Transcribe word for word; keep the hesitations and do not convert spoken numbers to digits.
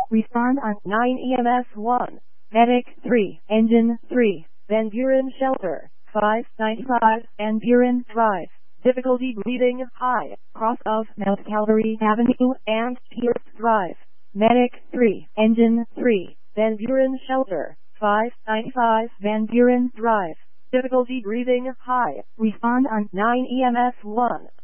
Respond on nine E M S one. Medic three. Engine three. Van Buren Shelter five ninety-five. Van Buren Drive. Difficulty breathing high. Cross of Mount Calvary Avenue and Pierce Drive. Medic three. Engine three. Van Buren Shelter five ninety-five. Van Buren Drive. Difficulty breathing high. Respond on nine E M S one.